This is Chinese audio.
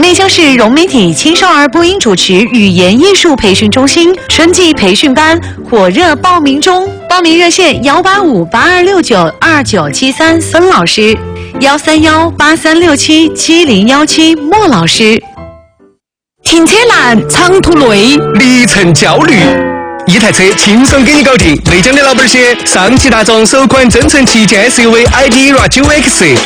内江市融媒体青少儿播音主持语言艺术培训中心春季培训班火热报名中，报名热线18582692973孙老师，13183677017莫老师。 停车难，长途累， 里程焦虑。一台车轻松给你搞定。内江的老板些，上汽大众首款增程旗舰 SUV ID.9X